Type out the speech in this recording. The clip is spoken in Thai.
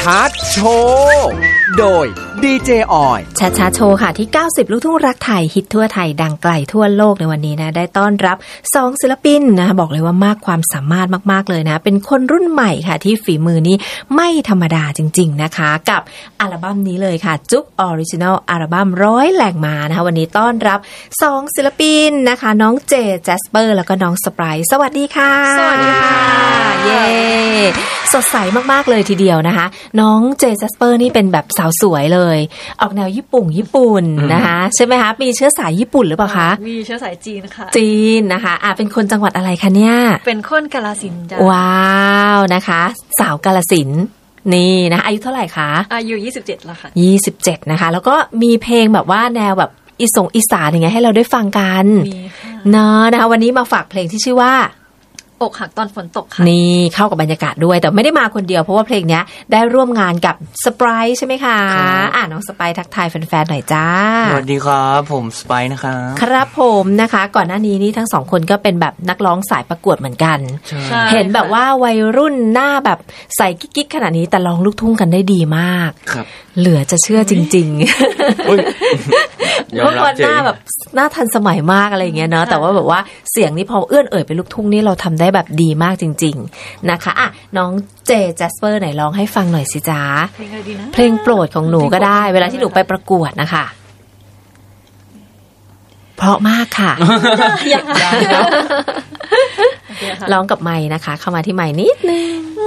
าร์ตโชว์โดยดีเจออยชาโชว์ค่ะที่90ลูกทุ่งรักไทยฮิตทั่วไทยดังไกลทั่วโลกในวันนี้นะได้ต้อนรับ2ศิลปินนะบอกเลยว่ามากความสามารถมากๆเลยนะเป็นคนรุ่นใหม่ค่ะที่ฝีมือนี้ไม่ธรรมดาจริงๆนะคะกับอัลบั้มนี้เลยค่ะจุ๊กออริจินัลอัลบั้ม100แหล่งมานะคะวันนี้ต้อนรับ2ศิลปินนะคะน้องเจแจสเปอร์แล้วก็น้องสไปร์สวัสดีค่ะสวัสดีค่ะเย้สดใสมากๆเลยทีเดียวนะคะน้องเจแจสเปอร์นี่เป็นแบบสาวสวยเลยออกแนวญี่ปุ่นนะคะใช่ไหมคะมีเชื้อสายญี่ปุ่นหรือเปล่าคะมีเชื้อสายจีนค่ะจีนนะคะเป็นคนจังหวัดอะไรคะเนี่ยเป็นคนกาฬสินธุ์จ้ะว้าวนะคะสาวกาฬสินธุ์นี่นะอายุเท่าไหร่คะอายุ27แล้วค่ะ 27นะคะแล้วก็มีเพลงแบบว่าแนวแบบอีสานอย่างเงี้ยให้เราได้ฟังกันมีค่ะเนาะนะคะวันนี้มาฝากเพลงที่ชื่อว่าอกหักตอนฝนตกค่ะนี่เข้ากับบรรยากาศด้วยแต่ไม่ได้มาคนเดียวเพราะว่าเพลงนี้ได้ร่วมงานกับสไปร์ใช่ไหมคะน้องสไปร์ทักทายแฟนๆหน่อยจ้าสวัสดีครับผมสไปร์นะครับครับผมนะคะก่อนหน้านี้นี่ทั้งสองคนก็เป็นแบบนักร้องสายประกวดเหมือนกันเห็นแบบว่าวัยรุ่นหน้าแบบใส่กิ๊กๆขนาดนี้แต่ร้องลูกทุ่งกันได้ดีมากเหลือจะเชื่อจริงๆเพราะคนหน้าแบบหน้าทันสมัยมากอะไรอย่างเงี้ยเนาะแต่ว่าแบบว่าเสียงนี่พอเอื้อนเอ่ยเป็นลูกทุ่งนี่เราทำได้แบบดีมากจริงๆนะคะน้องเจแจสเปอร์ไหนร้องให้ฟังหน่อยสิจ๊ะเพลงอะไรดีนะเพลงโปรดของหนูก็ได้เวลาที่หนูไปประกวดนะคะเพราะมากค่ะร้องกับไมค์นะคะเข้ามาที่ไมค์นิดนึง